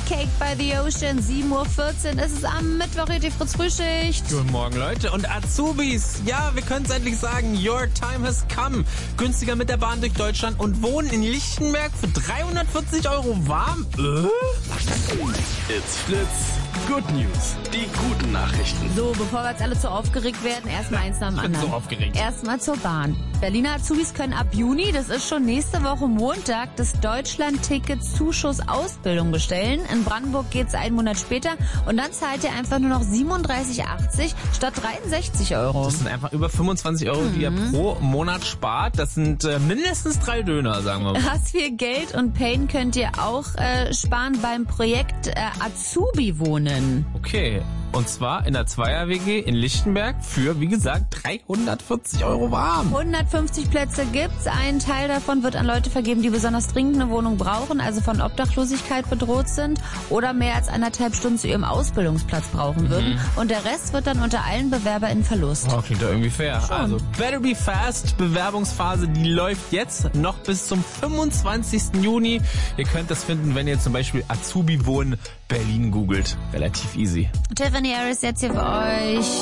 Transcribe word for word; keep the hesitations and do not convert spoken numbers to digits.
Cake by the Ocean, sieben Uhr vierzehn. Es ist am Mittwoch, hier die Fritz-Frühschicht. Guten Morgen, Leute. Und Azubis, ja, wir können es endlich sagen, your time has come. Günstiger mit der Bahn durch Deutschland und wohnen in Lichtenberg für dreihundertvierzig Euro warm. Äh? It's Fritz. Good News. Die guten Nachrichten. So, bevor wir jetzt alle zu aufgeregt werden, erstmal eins nach dem Ich bin anderen. so aufgeregt. Erstmal zur Bahn. Berliner Azubis können ab Juni, das ist schon nächste Woche Montag, das Deutschland-Ticket-Zuschuss-Ausbildung bestellen. In Brandenburg geht's einen Monat später und dann zahlt ihr einfach nur noch siebenunddreißig achtzig statt dreiundsechzig Euro. Das sind einfach über fünfundzwanzig Euro, die ihr pro Monat spart. Das sind äh, mindestens drei Döner, sagen wir mal. Was viel Geld und Pain könnt ihr auch äh, sparen beim Projekt äh, Azubi wohnen. Okay, und zwar in der Zweier-W G in Lichtenberg für, wie gesagt, dreihundertvierzig Euro warm. hundertfünfzig Plätze gibt's. Ein Teil davon wird an Leute vergeben, die besonders dringend eine Wohnung brauchen, also von Obdachlosigkeit bedroht sind oder mehr als anderthalb Stunden zu ihrem Ausbildungsplatz brauchen würden. Mhm. Und der Rest wird dann unter allen BewerberInnen verlost. Oh, klingt doch irgendwie fair. Schon. Also, better be fast. Bewerbungsphase, die läuft jetzt noch bis zum fünfundzwanzigsten Juni. Ihr könnt das finden, wenn ihr zum Beispiel Azubi Wohnen Berlin googelt. Relativ easy. Tiffany Harris jetzt hier für euch.